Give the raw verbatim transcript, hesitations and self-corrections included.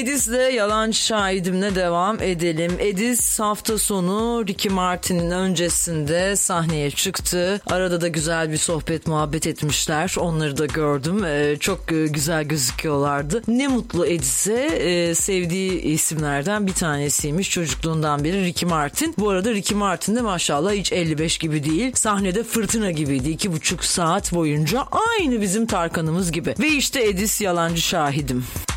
Edis'le Yalancı Şahidim'le devam edelim. Edis hafta sonu Ricky Martin'in öncesinde sahneye çıktı. Arada da güzel bir sohbet muhabbet etmişler. Onları da gördüm. Ee, çok güzel gözüküyorlardı. Ne mutlu Edis'e, e, sevdiği isimlerden bir tanesiymiş çocukluğundan beri Ricky Martin. Bu arada Ricky Martin de maşallah hiç elli beş gibi değil. Sahnede fırtına gibiydi. iki buçuk saat boyunca aynı bizim Tarkan'ımız gibi. Ve işte Edis Yalancı Şahidim.